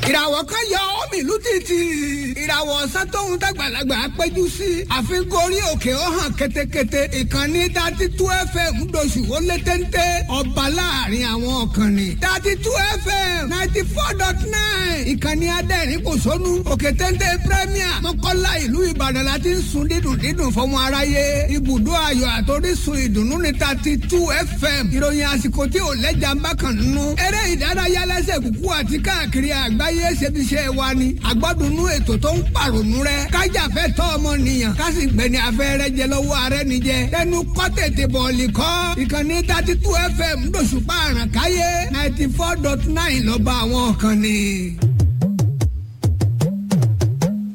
ìràwọ̀ kan yọ omi ìlú títì ìràwọ̀ ọ̀sán tóun dàgbàlagbà péjú sí àfikún orí òkè ó hàn ketekete ìkànnì 32 FM ńdọ̀sù ó lé téńté ọba láàrin àwọn ọ̀kànnì 32 FM 94.9 ìkànnì adẹ́rìn kò sónú òkè téńté premier mọ́kànlá ìlú ìbàdàn la ti ń sun dídùn fọmọ aráyé ibùdó ayọ̀ àtòrísun ìdùnnú ní 32 FM ìròyìn àsìkò tí ò lẹ́jà ń bá kàn nínú eré ìdárayá lẹ́sẹ̀ kúkú àti káàkiri àgbáyé ṣebiṣẹ́ wa ni àgbọ́dúnú ètò tó ń pàrònú rẹ kájàfẹ́ tọ́ ọmọnìyàn kásì gbẹ̀ni afẹ́rẹ́ jẹ lọ́wọ́ ààrẹ nìjẹ lẹ́nu kọ́ tètè bọ̀ọ̀lì kọ́ ìkànnì 32 FM lóṣùpá àràkáyé 94.9 lọ́ba àwọn ọ̀kan ni.